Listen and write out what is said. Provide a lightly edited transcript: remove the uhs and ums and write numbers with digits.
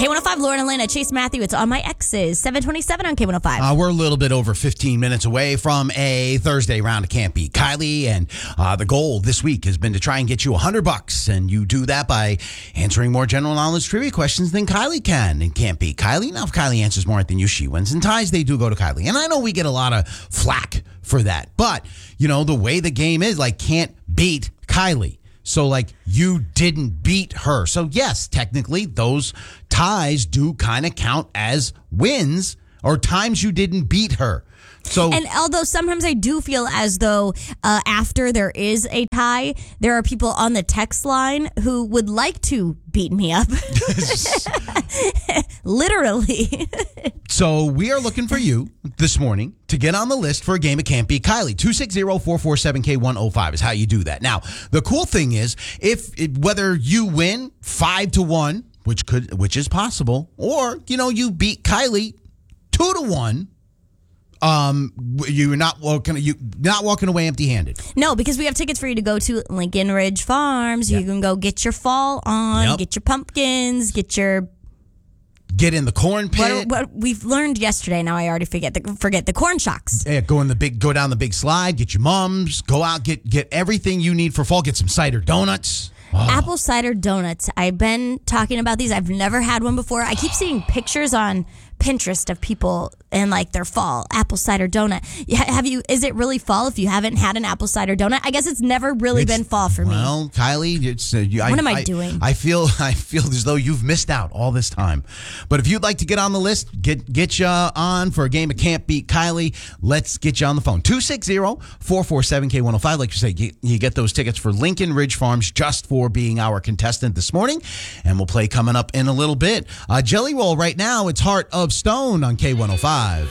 K105, Lauren Elena, Chase Matthew. It's On My Exes, 727 on K105. We're a little bit over 15 minutes away from a Thursday round of Can't Beat Kylie, and the goal this week has been to try and get you $100, and you do that by answering more general knowledge trivia questions than Kylie can and Can't Beat Kylie. Now, if Kylie answers more than you, she wins. And ties, they do go to Kylie. And I know we get a lot of flack for that, but, you know, the way the game is, like, can't beat Kylie. So, like, you didn't beat her. So, yes, technically, those ties do kind of count as wins or times you didn't beat her. So, and although sometimes I do feel as though after there is a tie, there are people on the text line who would like to beat me up. Literally. So we are looking for you this morning to get on the list for a game of Can't Beat Kylie. 260-447-K105 is how you do that. Now, the cool thing is, whether you win 5-1, which is possible, or, you know, you beat Kylie 2-1, you're not walking away empty-handed. No, because we have tickets for you to go to Lincoln Ridge Farms. Yep. You can go get your fall on, Yep. get your pumpkins, get in the corn pit. what we've learned yesterday. Now I already forget the corn shocks. Yeah, go down the big slide, get your mums, go out, get everything you need for fall, get some cider donuts. Oh. Apple cider donuts. I've been talking about these. I've never had one before. I keep seeing pictures on Pinterest of people and like their fall apple cider donut. Is it really fall if you haven't had an apple cider donut? I guess it's never really been fall for me. Well, Kylie, what am I doing? I feel as though you've missed out all this time. But if you'd like to get on the list, get you on for a game of Can't Beat Kylie, let's get you on the phone. 260-447-K105. Like you say, you get those tickets for Lincoln Ridge Farms just for being our contestant this morning. And we'll play coming up in a little bit. Jelly Roll right now, it's Heart of Stone on K105.